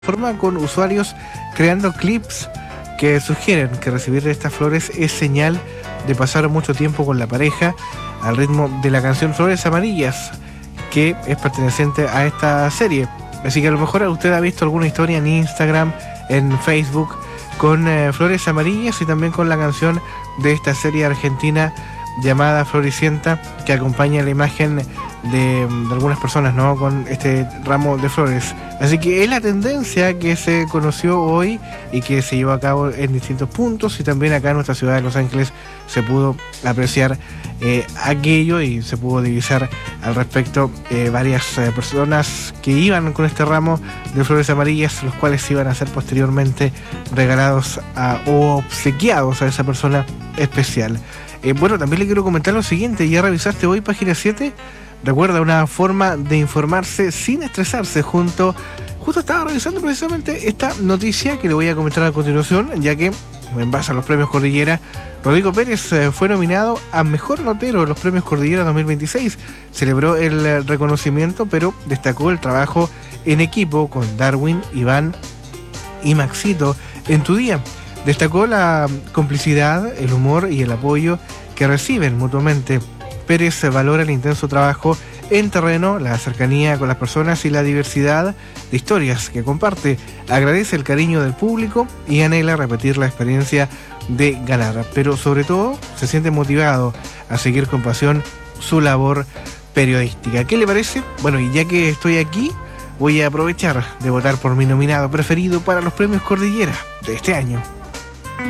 Forma con usuarios creando clips que sugieren que recibir estas flores es señal de pasar mucho tiempo con la pareja al ritmo de la canción Flores Amarillas, que es perteneciente a esta serie. Así que a lo mejor usted ha visto alguna historia en Instagram, en Facebook, con Flores Amarillas y también con la canción de esta serie argentina llamada Floricienta, que acompaña la imagen de algunas personas, ¿no?, con este ramo de flores. Así que es la tendencia que se conoció hoy y que se llevó a cabo en distintos puntos, y también acá en nuestra ciudad de Los Ángeles se pudo apreciar aquello y se pudo divisar al respecto varias personas que iban con este ramo de flores amarillas, los cuales iban a ser posteriormente regalados o obsequiados a esa persona especial. Bueno, también le quiero comentar lo siguiente: ¿ya revisaste hoy Página 7? Recuerda, una forma de informarse sin estresarse. Justo estaba revisando precisamente esta noticia que le voy a comentar a continuación, ya que en base a los premios Cordillera, Rodrigo Pérez fue nominado a Mejor Notero de los premios Cordillera 2026. Celebró el reconocimiento, pero destacó el trabajo en equipo con Darwin, Iván y Maxito en tu día. Destacó la complicidad, el humor y el apoyo que reciben mutuamente. Pérez valora el intenso trabajo en terreno, la cercanía con las personas y la diversidad de historias que comparte. Agradece el cariño del público y anhela repetir la experiencia de ganar, pero sobre todo se siente motivado a seguir con pasión su labor periodística. ¿Qué le parece? Bueno, y ya que estoy aquí, voy a aprovechar de votar por mi nominado preferido para los premios Cordillera de este año.